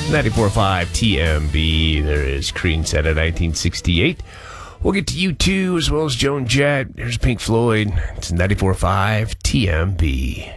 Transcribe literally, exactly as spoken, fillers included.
ninety-four point five T M B. There is Creedence set at nineteen sixty-eight. We'll get to U two as well as Joan Jett. Here's Pink Floyd. It's ninety-four point five T M B.